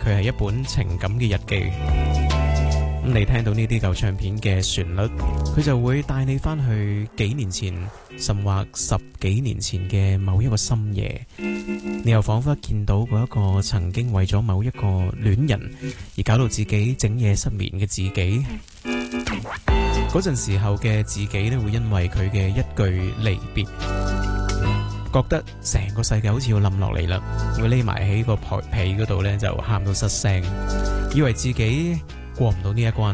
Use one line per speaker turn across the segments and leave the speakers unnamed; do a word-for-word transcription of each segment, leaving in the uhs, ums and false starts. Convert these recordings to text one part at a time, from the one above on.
佢係一本情感嘅日記。咁你聽到呢啲舊唱片嘅旋律，佢就會帶你翻去幾年前，甚或十幾年前嘅某一個深夜，你又仿佛見到嗰一個曾經為咗某一個戀人而搞到自己整夜失眠嘅自己。嗰陣時候嘅自己咧，會因為佢嘅一句離別，覺得成個世界好似要冧落嚟啦，會匿埋喺個被嗰度咧，就喊到失聲，以為自己過唔到呢一關。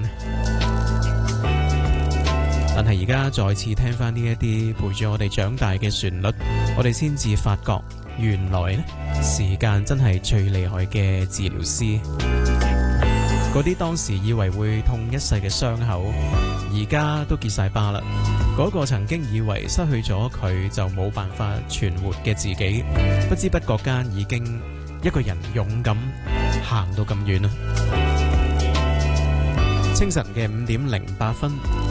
但係而家再次聽翻呢一啲陪住我哋長大嘅旋律，我哋先至發覺，原來咧時間真係最厲害嘅治療師。嗰啲當時以為會痛一世嘅傷口，而家都結晒疤啦。嗰個曾經以為失去咗佢就冇辦法存活嘅自己，不知不覺間已經一個人勇敢行到咁遠啦。清晨嘅五點零八分，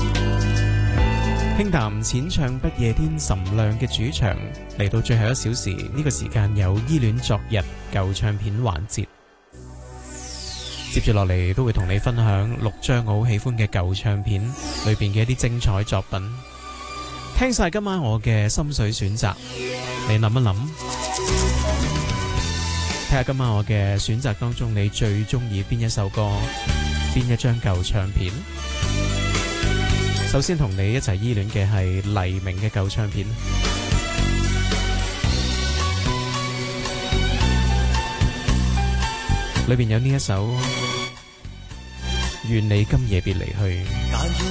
輕談淺唱不夜天岑亮嘅主場，嚟到最後一小時，呢個時間有依戀昨日舊唱片環節。接住落嚟都會同你分享六張我好喜歡嘅舊唱片裏邊嘅一啲精彩作品。聽晒今晚我嘅心水選擇，你諗一諗，睇下今晚我嘅選擇當中你最中意邊一首歌，邊一張舊唱片。首先同你一齊依戀嘅係黎明嘅舊唱片，裏邊有呢一首願你今夜別離去。